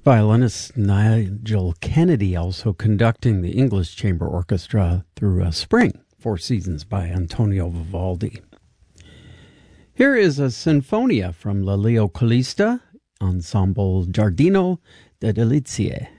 Violinist Nigel Kennedy also conducting the English Chamber Orchestra through Spring, Four Seasons by Antonio Vivaldi. Here is a Sinfonia from La Leo Calista, Ensemble Giardino de Delizie.